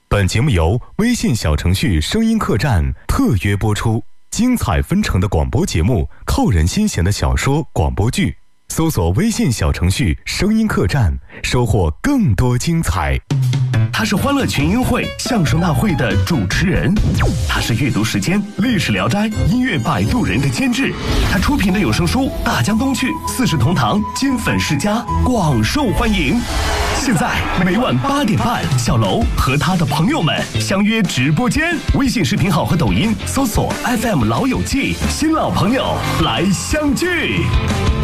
本节目由微信小程序声音客栈特约播出，精彩纷呈的广播节目，扣人心弦的小说广播剧，搜索微信小程序声音客栈，收获更多精彩。 他是欢乐群英会相声大会的主持人，他是阅读时间历史聊斋音乐摆渡人的监制，他出品的有声书大江东去四世同堂金粉世家广受欢迎。现在每晚8点半，小楼和他的朋友们相约直播间，微信视频号和抖音搜索 FM 老友记，新老朋友来相聚。